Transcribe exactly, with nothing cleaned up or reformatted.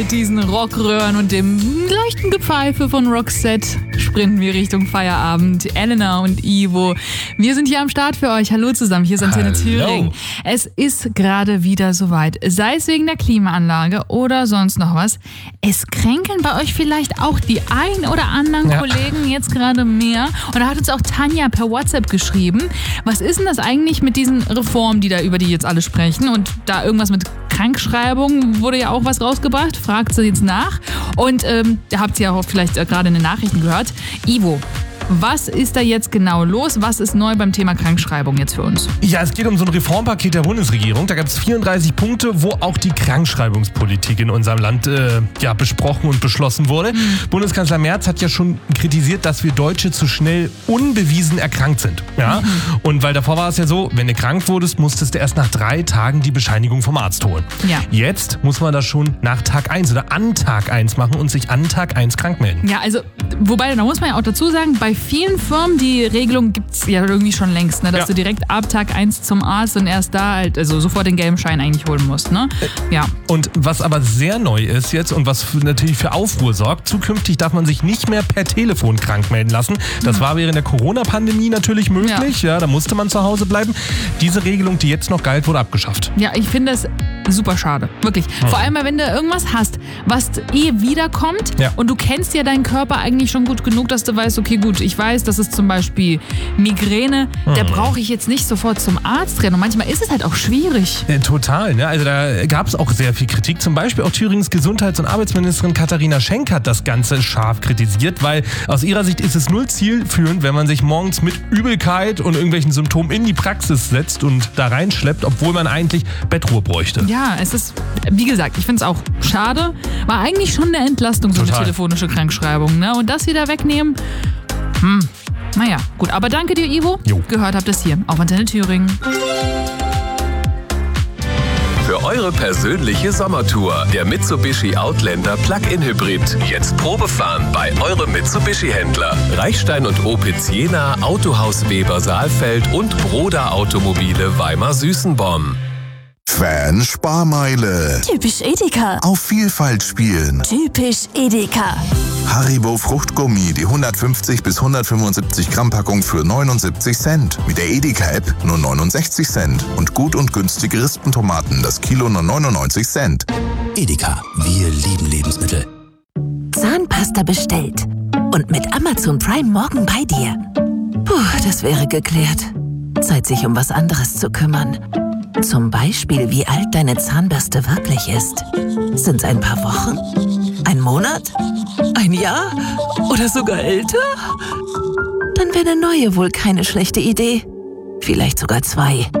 Mit diesen Rockröhren und dem leichten Gepfeife von Roxette sprinten wir Richtung Feierabend. Elena und Ivo, wir sind hier am Start für euch. Hallo zusammen, hier ist Antenne Thüringen. Es ist gerade wieder soweit. Sei es wegen der Klimaanlage oder sonst noch was. Es kränkeln bei euch vielleicht auch die ein oder anderen ja. Kollegen jetzt gerade mehr. Und da hat uns auch Tanja per WhatsApp geschrieben. Was ist denn das eigentlich mit diesen Reformen, die da über die jetzt alle sprechen? Und da irgendwas mit Krankschreibung wurde ja auch was rausgebracht, fragt sie jetzt nach. Und ähm, habt ihr ja auch vielleicht äh, gerade in den Nachrichten gehört. Ivo, was ist da jetzt genau los? Was ist neu beim Thema Krankschreibung jetzt für uns? Ja, es geht um so ein Reformpaket der Bundesregierung. Da gab es vierunddreißig Punkte, wo auch die Krankschreibungspolitik in unserem Land äh, ja, besprochen und beschlossen wurde. Mhm. Bundeskanzler Merz hat ja schon kritisiert, dass wir Deutsche zu schnell unbewiesen erkrankt sind. Ja? Mhm. Und weil davor war es ja so, wenn du krank wurdest, musstest du erst nach drei Tagen die Bescheinigung vom Arzt holen. Ja. Jetzt muss man das schon nach Tag eins oder an Tag eins machen und sich an Tag eins krank melden. Ja, also, wobei, da muss man ja auch dazu sagen, bei vielen Firmen, die Regelung gibt es ja irgendwie schon längst, ne? Dass ja. du direkt ab Tag eins zum Arzt und erst da halt, also sofort den gelben Schein eigentlich holen musst. Ne? Ja. Und was aber sehr neu ist jetzt und was natürlich für Aufruhr sorgt, zukünftig darf man sich nicht mehr per Telefon krank melden lassen. Das mhm. war während der Corona-Pandemie natürlich möglich, ja. ja, da musste man zu Hause bleiben. Diese Regelung, die jetzt noch galt, wurde abgeschafft. Ja, ich finde es super schade, wirklich. Mhm. Vor allem, wenn du irgendwas hast, was eh wiederkommt ja. und du kennst ja deinen Körper eigentlich schon gut genug, dass du weißt, okay gut, ich weiß, das ist zum Beispiel Migräne, mhm. da brauche ich jetzt nicht sofort zum Arzt rennen. Und manchmal ist es halt auch schwierig. Ja, total, ne? Also da gab es auch sehr viel Kritik. Zum Beispiel auch Thürings Gesundheits- und Arbeitsministerin Katharina Schenk hat das Ganze scharf kritisiert, weil aus ihrer Sicht ist es null zielführend, wenn man sich morgens mit Übelkeit und irgendwelchen Symptomen in die Praxis setzt und da reinschleppt, obwohl man eigentlich Bettruhe bräuchte. Ja, es ist, wie gesagt, ich finde es auch schade. War eigentlich schon eine Entlastung, so eine telefonische Krankschreibung. Ne? Und das wieder wegnehmen, hm, naja, gut. Aber danke dir, Ivo. Jo. Gehört habt ihr es hier auf Antenne Thüringen. Für eure persönliche Sommertour der Mitsubishi Outlander Plug-in Hybrid. Jetzt Probefahren bei eurem Mitsubishi-Händler. Reichstein und Opitz Jena, Autohaus Weber Saalfeld und Broda Automobile Weimar-Süßenborn. Fan-Sparmeile. Typisch Edeka. Auf Vielfalt spielen. Typisch Edeka. Haribo Fruchtgummi, die hundertfünfzig bis hundertfünfundsiebzig Gramm Packung für neunundsiebzig Cent. Mit der Edeka-App nur neunundsechzig Cent. Und gut und günstige Rispentomaten, das Kilo nur neunundneunzig Cent. Edeka, wir lieben Lebensmittel. Zahnpasta bestellt. Und mit Amazon Prime morgen bei dir. Puh, das wäre geklärt. Zeit, sich um was anderes zu kümmern. Zum Beispiel, wie alt deine Zahnbürste wirklich ist. Sind's ein paar Wochen? Ein Monat? Ein Jahr? Oder sogar älter? Dann wäre eine neue wohl keine schlechte Idee. Vielleicht sogar zwei.